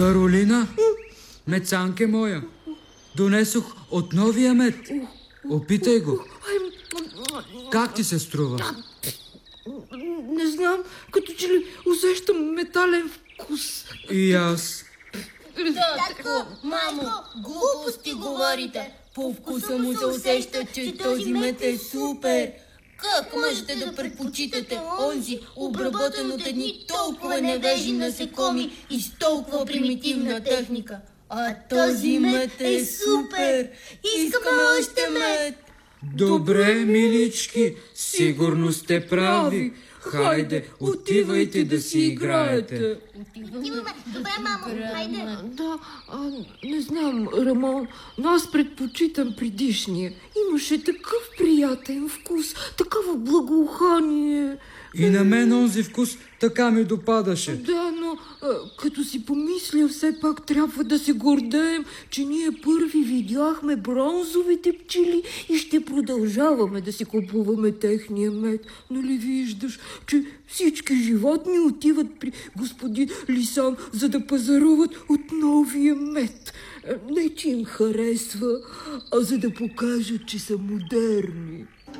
Каролина, мецанке моя, донесох от новия мед. Опитай го. Как ти се струва? Не знам, като че ли усещам метален вкус. И аз. Татко, мамо, глупости говорите. По вкуса му се усеща, че този мед е супер. Как можете да предпочитате онзи, обработен от едни толкова невежи насекоми и с толкова примитивна техника? А този мед е супер! Искаме още мед! Добре, милички, сигурно сте прави. Хайде, отивайте да си играете. Отиваме. Добре, мамо, хайде. Да, не знам, Рамон, но аз предпочитам предишния. Имаше такъв приятен вкус, такава благоухание. И на мен онзи вкус така ми допадаше. Да, но като си помисля, все пак трябва да се гордеем, че ние първи видяхме бронзовите пчели и ще продължаваме да си купуваме техния мед. Нали виждаш, че всички животни отиват при господин Лисан, за да пазаруват от новия мед. Не, че им харесва, а за да покажат, че са модерни.